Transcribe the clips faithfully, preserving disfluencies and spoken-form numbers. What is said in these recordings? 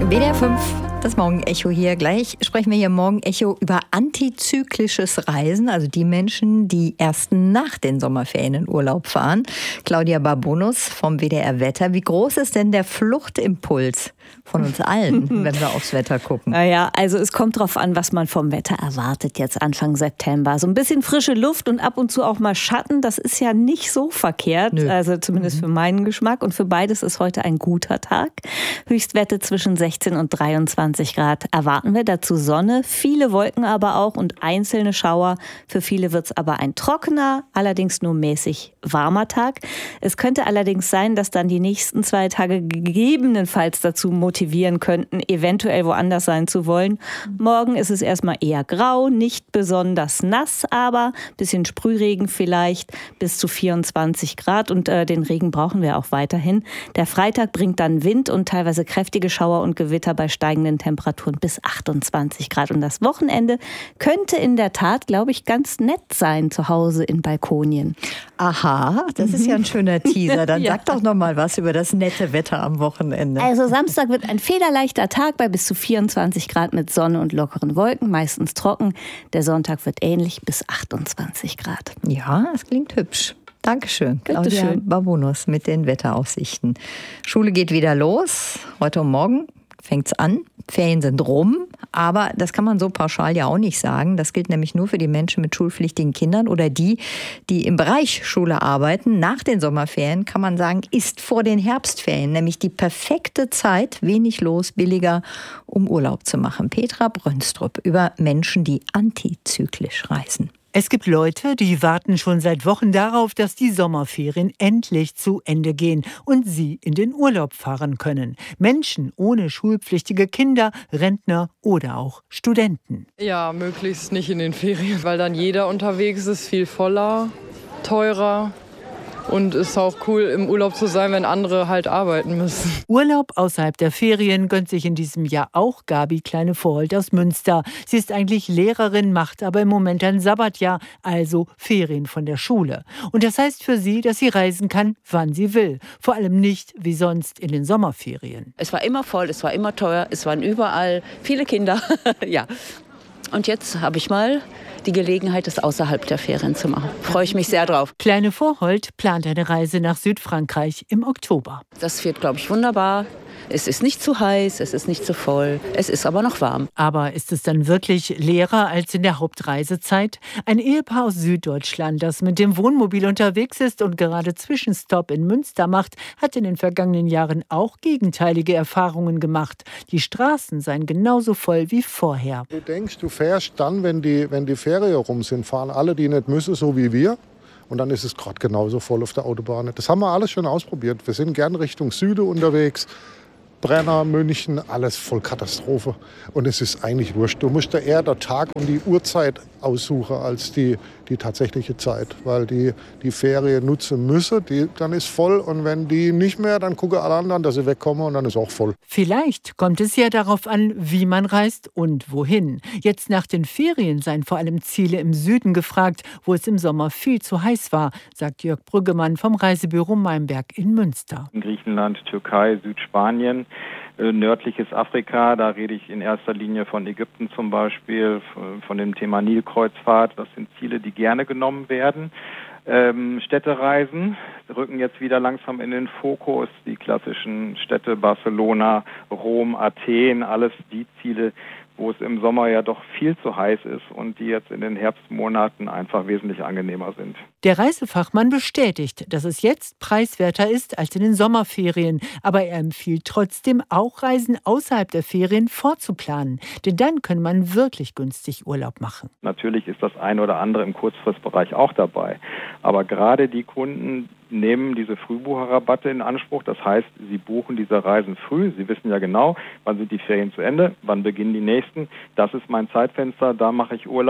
W D R fünf, das Morgenecho hier. Gleich sprechen wir hier im Morgenecho über antizyklisches Reisen, also die Menschen, die erst nach den Sommerferien in Urlaub fahren. Claudia Barbonus vom W D R Wetter. Wie groß ist denn der Fluchtimpuls von uns allen, wenn wir aufs Wetter gucken? Naja, also es kommt drauf an, was man vom Wetter erwartet jetzt Anfang September. So ein bisschen frische Luft und ab und zu auch mal Schatten, das ist ja nicht so verkehrt. Nö. Also zumindest mhm. für meinen Geschmack. Und für beides ist heute ein guter Tag. Höchstwerte zwischen sechzehn und dreiundzwanzig Grad erwarten wir. Dazu Sonne, viele Wolken aber auch und einzelne Schauer. Für viele wird es aber ein trockener, allerdings nur mäßig warmer Tag. Es könnte allerdings sein, dass dann die nächsten zwei Tage gegebenenfalls dazu motivieren könnten, eventuell woanders sein zu wollen. Morgen ist es erstmal eher grau, nicht besonders nass, aber ein bisschen Sprühregen vielleicht, bis zu vierundzwanzig Grad und äh, den Regen brauchen wir auch weiterhin. Der Freitag bringt dann Wind und teilweise kräftige Schauer und Gewitter bei steigenden Temperaturen bis achtundzwanzig Grad. Und das Wochenende könnte in der Tat, glaube ich, ganz nett sein zu Hause in Balkonien. Aha, das ist ja ein schöner Teaser. Dann Ja. sag doch noch mal was über das nette Wetter am Wochenende. Also Samstag wird ein federleichter Tag bei bis zu vierundzwanzig Grad mit Sonne und lockeren Wolken, meistens trocken. Der Sonntag wird ähnlich bis achtundzwanzig Grad. Ja, das klingt hübsch. Dankeschön, Claudia Bitteschön. Barbonus mit den Wetteraussichten. Schule geht wieder los. Heute und morgen fängt's an. Ferien sind rum, aber das kann man so pauschal ja auch nicht sagen. Das gilt nämlich nur für die Menschen mit schulpflichtigen Kindern oder die, die im Bereich Schule arbeiten. Nach den Sommerferien kann man sagen, ist vor den Herbstferien nämlich die perfekte Zeit, wenig los, billiger, um Urlaub zu machen. Petra Brönstrup über Menschen, die antizyklisch reisen. Es gibt Leute, die warten schon seit Wochen darauf, dass die Sommerferien endlich zu Ende gehen und sie in den Urlaub fahren können. Menschen ohne schulpflichtige Kinder, Rentner oder auch Studenten. Ja, möglichst nicht in den Ferien, weil dann jeder unterwegs ist, viel voller, teurer. Und es ist auch cool, im Urlaub zu sein, wenn andere halt arbeiten müssen. Urlaub außerhalb der Ferien gönnt sich in diesem Jahr auch Gabi Kleine-Vorholt aus Münster. Sie ist eigentlich Lehrerin, macht aber im Moment ein Sabbatjahr, also Ferien von der Schule. Und das heißt für sie, dass sie reisen kann, wann sie will. Vor allem nicht wie sonst in den Sommerferien. Es war immer voll, es war immer teuer, es waren überall viele Kinder. Ja. Und jetzt habe ich mal die Gelegenheit, das außerhalb der Ferien zu machen. Freue ich mich sehr drauf. Kleine-Vorholt plant eine Reise nach Südfrankreich im Oktober. Das wird, glaube ich, wunderbar. Es ist nicht zu heiß, es ist nicht zu voll, es ist aber noch warm. Aber ist es dann wirklich leerer als in der Hauptreisezeit? Ein Ehepaar aus Süddeutschland, das mit dem Wohnmobil unterwegs ist und gerade Zwischenstopp in Münster macht, hat in den vergangenen Jahren auch gegenteilige Erfahrungen gemacht. Die Straßen seien genauso voll wie vorher. Du denkst, du fährst dann, wenn die, wenn die Ferien rum sind, fahren alle, die nicht müssen, so wie wir. Und dann ist es gerade genauso voll auf der Autobahn. Das haben wir alles schon ausprobiert. Wir sind gern Richtung Süden unterwegs. Brenner, München, alles voll Katastrophe. Und es ist eigentlich wurscht. Du musst da eher der Tag und die Uhrzeit aussuchen als die, die tatsächliche Zeit. Weil die die Ferien nutzen müssen, die, dann ist voll. Und wenn die nicht mehr, dann gucken alle anderen, dass sie wegkommen und dann ist auch voll. Vielleicht kommt es ja darauf an, wie man reist und wohin. Jetzt nach den Ferien seien vor allem Ziele im Süden gefragt, wo es im Sommer viel zu heiß war, sagt Jörg Brüggemann vom Reisebüro Meimberg in Münster. In Griechenland, Türkei, Südspanien, äh, nördliches Afrika, da rede ich in erster Linie von Ägypten zum Beispiel, von dem Thema Nilkreuzfahrt. Das sind Ziele, die gerne genommen werden. Ähm, Städtereisen rücken jetzt wieder langsam in den Fokus. Die klassischen Städte Barcelona, Rom, Athen, alles die Ziele, wo es im Sommer ja doch viel zu heiß ist und die jetzt in den Herbstmonaten einfach wesentlich angenehmer sind. Der Reisefachmann bestätigt, dass es jetzt preiswerter ist als in den Sommerferien. Aber er empfiehlt trotzdem, auch Reisen außerhalb der Ferien vorzuplanen. Denn dann kann man wirklich günstig Urlaub machen. Natürlich ist das eine oder andere im Kurzfristbereich auch dabei. Aber gerade die Kunden nehmen diese Frühbucherrabatte in Anspruch. Das heißt, sie buchen diese Reisen früh. Sie wissen ja genau, wann sind die Ferien zu Ende, wann beginnen die nächsten. Das ist mein Zeitfenster, da mache ich Urlaub.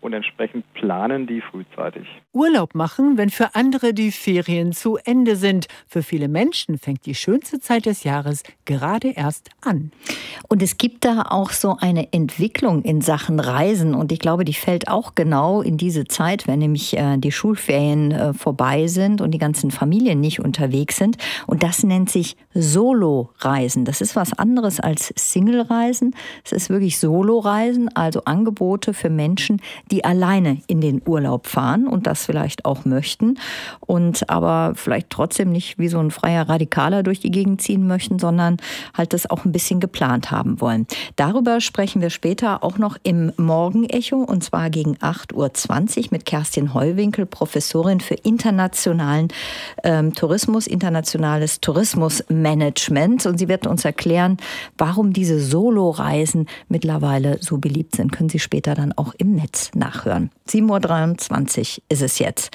und entsprechend planen die frühzeitig. Urlaub machen, wenn für andere die Ferien zu Ende sind. Für viele Menschen fängt die schönste Zeit des Jahres gerade erst an. Und es gibt da auch so eine Entwicklung in Sachen Reisen. Und ich glaube, die fällt auch genau in diese Zeit, wenn nämlich äh, die Schulferien äh, vorbei sind und die ganzen Familien nicht unterwegs sind. Und das nennt sich Solo-Reisen. Das ist was anderes als Single-Reisen. Es ist wirklich Solo-Reisen, also Angebote für Menschen, die alleine in den Urlaub fahren und das vielleicht auch möchten und aber vielleicht trotzdem nicht wie so ein freier Radikaler durch die Gegend ziehen möchten, sondern halt das auch ein bisschen geplant haben wollen. Darüber sprechen wir später auch noch im Morgenecho und zwar gegen acht Uhr zwanzig mit Kerstin Heuwinkel, Professorin für internationalen ähm, Tourismus, internationales Tourismusmanagement, und sie wird uns erklären, warum diese Solo-Reisen mittlerweile so beliebt sind. Können Sie später dann auch im Netz nachhören. sieben Uhr dreiundzwanzig ist es jetzt.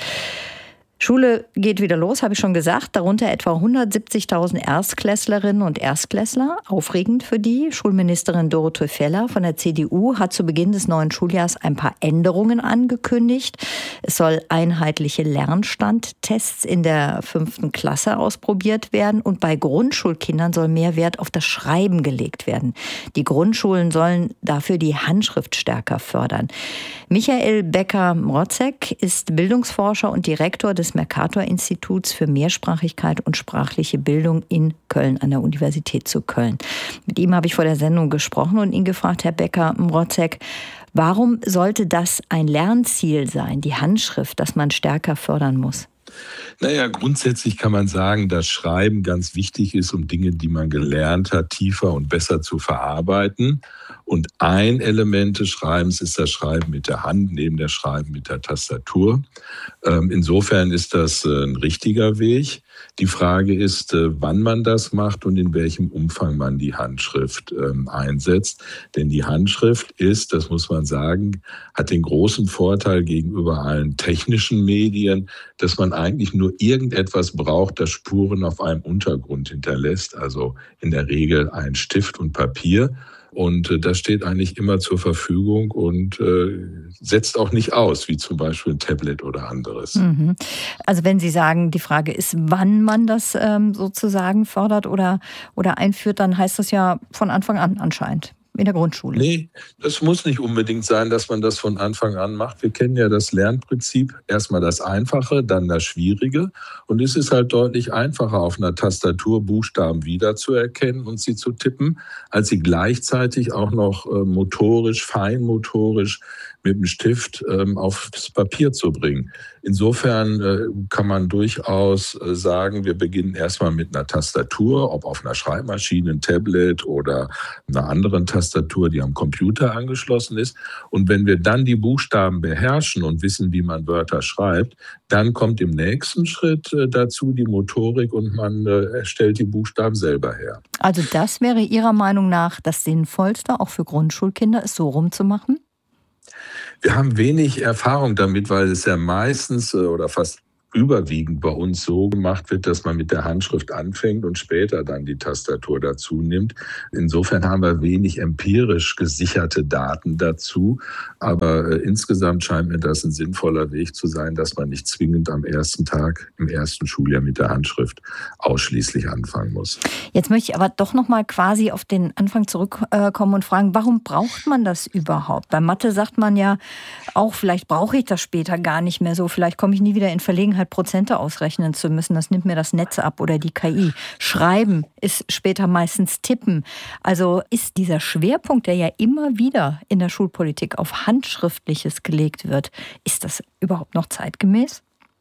Schule geht wieder los, habe ich schon gesagt. Darunter etwa hundertsiebzigtausend Erstklässlerinnen und Erstklässler. Aufregend für die. Schulministerin Dorothee Feller von der C D U hat zu Beginn des neuen Schuljahres ein paar Änderungen angekündigt. Es soll einheitliche Lernstandtests in der fünften Klasse ausprobiert werden. Und bei Grundschulkindern soll mehr Wert auf das Schreiben gelegt werden. Die Grundschulen sollen dafür die Handschrift stärker fördern. Michael Becker-Mrotzek ist Bildungsforscher und Direktor des Mercator-Instituts für Mehrsprachigkeit und sprachliche Bildung in Köln an der Universität zu Köln. Mit ihm habe ich vor der Sendung gesprochen und ihn gefragt, Herr Becker-Mrotzek, warum sollte das ein Lernziel sein, die Handschrift, das man stärker fördern muss? Naja, grundsätzlich kann man sagen, dass Schreiben ganz wichtig ist, um Dinge, die man gelernt hat, tiefer und besser zu verarbeiten. Und ein Element des Schreibens ist das Schreiben mit der Hand, neben der Schreiben mit der Tastatur. Insofern ist das ein richtiger Weg. Die Frage ist, wann man das macht und in welchem Umfang man die Handschrift einsetzt. Denn die Handschrift ist, das muss man sagen, hat den großen Vorteil gegenüber allen technischen Medien, dass man eigentlich nur irgendetwas braucht, das Spuren auf einem Untergrund hinterlässt. Also in der Regel ein Stift und Papier. Und äh, das steht eigentlich immer zur Verfügung und äh, setzt auch nicht aus, wie zum Beispiel ein Tablet oder anderes. Mhm. Also wenn Sie sagen, die Frage ist, wann man das ähm, sozusagen fördert oder, oder einführt, dann heißt das ja von Anfang an anscheinend. In der Grundschule? Nee, das muss nicht unbedingt sein, dass man das von Anfang an macht. Wir kennen ja das Lernprinzip, erstmal das Einfache, dann das Schwierige. Und es ist halt deutlich einfacher, auf einer Tastatur Buchstaben wiederzuerkennen und sie zu tippen, als sie gleichzeitig auch noch äh, motorisch, feinmotorisch mit dem Stift ähm, aufs Papier zu bringen. Insofern äh, kann man durchaus äh, sagen, wir beginnen erstmal mit einer Tastatur, ob auf einer Schreibmaschine, ein Tablet oder einer anderen Tastatur, die am Computer angeschlossen ist. Und wenn wir dann die Buchstaben beherrschen und wissen, wie man Wörter schreibt, dann kommt im nächsten Schritt äh, dazu die Motorik und man äh, stellt die Buchstaben selber her. Also das wäre Ihrer Meinung nach das Sinnvollste, auch für Grundschulkinder, es so rumzumachen? Wir haben wenig Erfahrung damit, weil es ja meistens oder fast überwiegend bei uns so gemacht wird, dass man mit der Handschrift anfängt und später dann die Tastatur dazu nimmt. Insofern haben wir wenig empirisch gesicherte Daten dazu. Aber äh, insgesamt scheint mir das ein sinnvoller Weg zu sein, dass man nicht zwingend am ersten Tag im ersten Schuljahr mit der Handschrift ausschließlich anfangen muss. Jetzt möchte ich aber doch noch mal quasi auf den Anfang zurückkommen und fragen, warum braucht man das überhaupt? Bei Mathe sagt man ja auch, vielleicht brauche ich das später gar nicht mehr so, vielleicht komme ich nie wieder in Verlegenheit, Prozente ausrechnen zu müssen. Das nimmt mir das Netz ab oder die K I. Schreiben ist später meistens Tippen. Also ist dieser Schwerpunkt, der ja immer wieder in der Schulpolitik auf Handschriftliches gelegt wird, ist das überhaupt noch zeitgemäß?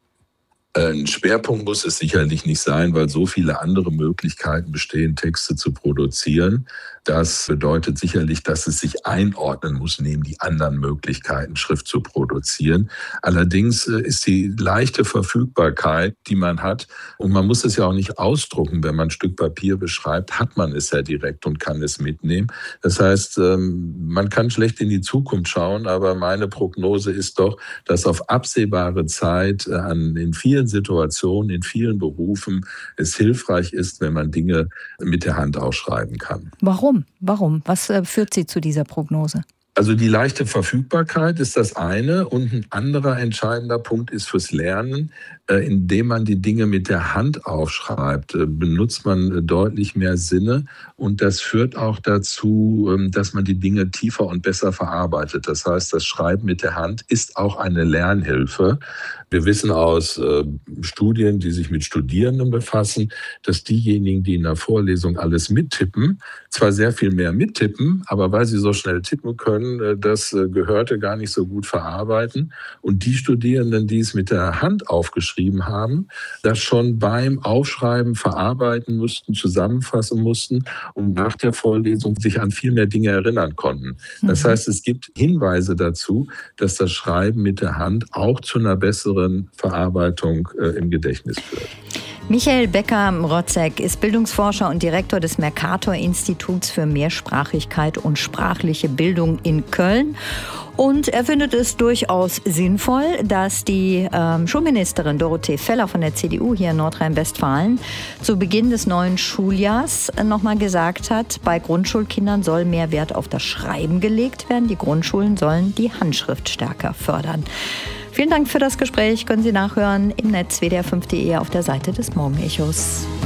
Ein Schwerpunkt muss es sicherlich nicht sein, weil so viele andere Möglichkeiten bestehen, Texte zu produzieren. Das bedeutet sicherlich, dass es sich einordnen muss neben die anderen Möglichkeiten, Schrift zu produzieren. Allerdings ist die leichte Verfügbarkeit, die man hat, und man muss es ja auch nicht ausdrucken, wenn man ein Stück Papier beschreibt, hat man es ja direkt und kann es mitnehmen. Das heißt, man kann schlecht in die Zukunft schauen, aber meine Prognose ist doch, dass auf absehbare Zeit an, in vielen Situationen, in vielen Berufen es hilfreich ist, wenn man Dinge mit der Hand ausschreiben kann. Warum? Warum? Was äh, führt Sie zu dieser Prognose? Also die leichte Verfügbarkeit ist das eine und ein anderer entscheidender Punkt ist fürs Lernen, äh, indem man die Dinge mit der Hand aufschreibt, äh, benutzt man äh, deutlich mehr Sinne und das führt auch dazu, ähm, dass man die Dinge tiefer und besser verarbeitet. Das heißt, das Schreiben mit der Hand ist auch eine Lernhilfe. Wir wissen aus äh, Studien, die sich mit Studierenden befassen, dass diejenigen, die in der Vorlesung alles mittippen, zwar sehr viel mehr mittippen, aber weil sie so schnell tippen können, äh, das äh, Gehörte gar nicht so gut verarbeiten. Und die Studierenden, die es mit der Hand aufgeschrieben haben, das schon beim Aufschreiben verarbeiten mussten, zusammenfassen mussten und nach der Vorlesung sich an viel mehr Dinge erinnern konnten. Das mhm. heißt, es gibt Hinweise dazu, dass das Schreiben mit der Hand auch zu einer besseren Verarbeitung äh, im Gedächtnis führt. Michael Becker-Mrotzek ist Bildungsforscher und Direktor des Mercator-Instituts für Mehrsprachigkeit und sprachliche Bildung in Köln. Und er findet es durchaus sinnvoll, dass die ähm, Schulministerin Dorothee Feller von der C D U hier in Nordrhein-Westfalen zu Beginn des neuen Schuljahrs nochmal gesagt hat, bei Grundschulkindern soll mehr Wert auf das Schreiben gelegt werden. Die Grundschulen sollen die Handschrift stärker fördern. Vielen Dank für das Gespräch. Können Sie nachhören im Netz w d r fünf punkt d e auf der Seite des Morgenechos.